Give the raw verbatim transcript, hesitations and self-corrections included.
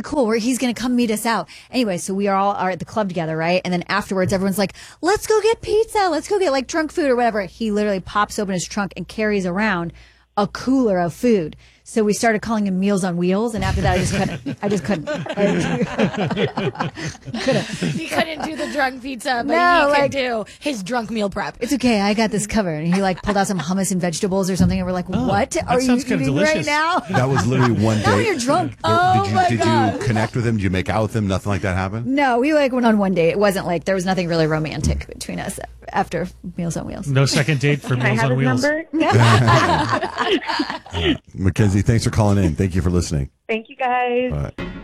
cool. We're, he's going to come meet us out. Anyway, so we are all are at the club together, right? And then afterwards, everyone's like, let's go get pizza. Let's go get like drunk food or whatever. He literally pops open his trunk and carries around a cooler of food. So we started calling him Meals on Wheels, and after that, I just couldn't. I just couldn't. couldn't. He couldn't do the drunk pizza, but No, he could like- do his drunk meal prep. It's okay. I got this covered. And he like pulled out some hummus and vegetables or something, and we're like, "What are you sounds kinda eating right delicious. now?" That was literally one Now date. you're drunk. Did Oh you my did God. you connect with him? Did you make out with him? Nothing like that happened? No, we like went on one date. It wasn't like there was nothing really romantic between us after Meals on Wheels. No second date for Can I Meals have on his Wheels. number? Mackenzie, thanks for calling in. Thank you for listening. Thank you, guys. All right.